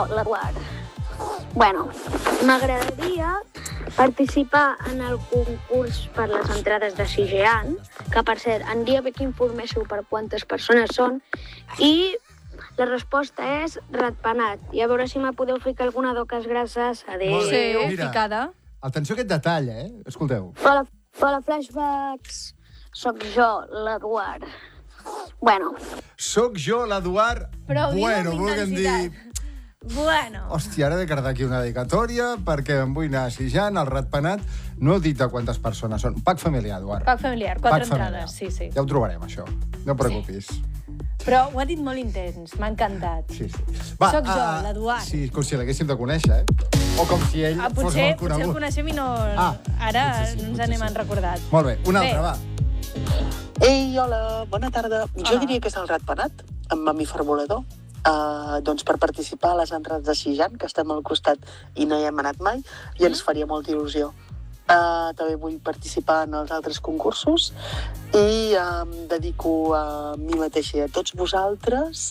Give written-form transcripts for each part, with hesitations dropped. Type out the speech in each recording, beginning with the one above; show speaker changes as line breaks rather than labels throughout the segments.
l'Eduard. Bueno, m'agradaria participar en el concurs per les entrades de Sigean, que per cert, aniria bé que informéssiu per quantes persones són, i la resposta és ratpenat. I a veure si me podeu ficar alguna d'oques grasses. Adéu.
Sí,
Mira.
ficada.
Atenció a aquest detall, Escolteu.
Hola, flashbacks. Soc jo, l'Eduard. Bueno,
Soc jo, l'Eduard.
Però diu amb
vulguem
intensitat.
dir...
Bueno.
Hòstia, ara he de quedar aquí una dedicatòria perquè em vull anar a Sijan, el ratpenat. No heu dit de quantes persones són. Pack familiar, Eduard.
Pack familiar, 4
Pack familiar.
entrades, sí.
Ja ho trobarem, això. No et preocupis.
Però ho ha dit molt intens, m'ha encantat.
Sí.
Soc jo, l'Eduard.
Sí, com si l'haguéssim de conèixer, O com si ell fos molt
Potser el
conegut.
coneixem i no... Ara
potser sí,
no ens
potser
n'hem
sí.
recordat.
Molt bé, una altra, va.
Ei, hola, bona tarda. Jo diria que és el ratpenat, amb mamífer volador. Doncs per participar a les entrades de Sijan, que estem al costat i no hi hem anat mai, i ens faria molta il·lusió. També vull participar en els altres concursos i em dedico a mi mateixa i a tots vosaltres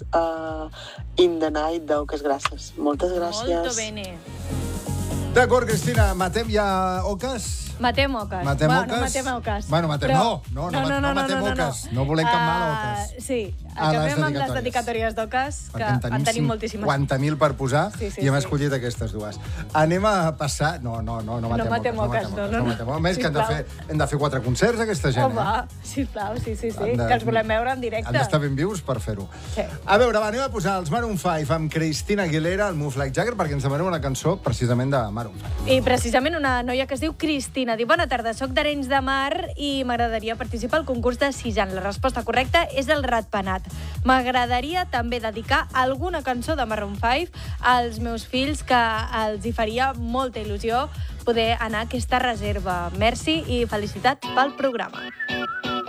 In the Night d'Oques Grasses. Moltes gràcies.
Molto bene.
D'acord, Cristina, matem ja oques?
Matem oques.
Matem
bueno,
oques?
No matem oques.
Bueno, matem...
Però...
No matem oques. No volem cap mal a oques.
Sí,
A les
acabem amb les
dedicatòries.
dedicatòries d'oques, que
Perquè
en tenim moltíssimes.
50.000 per posar
Sí,
i hem escollit aquestes dues. Anem a passar... No matem oques. A més, que hem de fer 4 concerts, aquesta gent,
Home, sisplau, sí. Que els volem veure en directe.
Han d'estar ben vius per fer-ho.
Sí.
A veure, va, anem a posar els Maroon 5 amb Christina Aguilera, el Move Like Jagger, perquè ens demanem una cançó precisament de Maroon 5.
I precisament una noia que es diu Cristina. Diu, bona tarda, soc d'Arenys de Mar i m'agradaria participar al concurs de Sijan. La resposta correcta és el ratpenat. M'agradaria també dedicar alguna cançó de Maroon 5 als meus fills, que els hi faria molta il·lusió poder anar a aquesta reserva. Merci i felicitats pel programa.